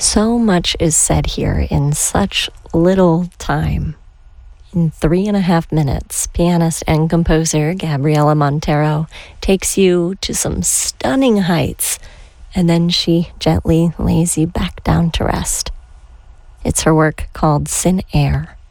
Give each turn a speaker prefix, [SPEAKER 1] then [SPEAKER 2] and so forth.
[SPEAKER 1] So much is said here in such little time. In 3.5 minutes, pianist and composer Gabriela Montero takes you to some stunning heights, and then she gently lays you back down to rest. It's her work called Sin Air.